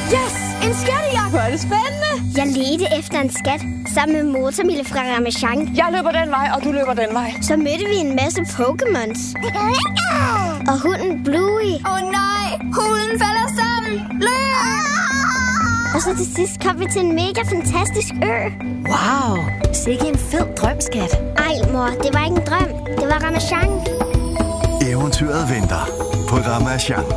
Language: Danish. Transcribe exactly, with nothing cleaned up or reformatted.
Yes! En skattejagt! Hvor er det spændende! Jeg ledte efter en skat sammen med Motormille fra Ramasjang. Jeg løber den vej, og du løber den vej. Så mødte vi en masse Pokémons. Og hunden Bluey. Åh oh, nej! Hunden falder sammen! Løb! Og så til sidst kom vi til en mega fantastisk ø. Wow! Sikke en fed drømskat. Ej, mor, det var ikke en drøm. Det var Ramasjang. Eventyret venter på Ramasjang.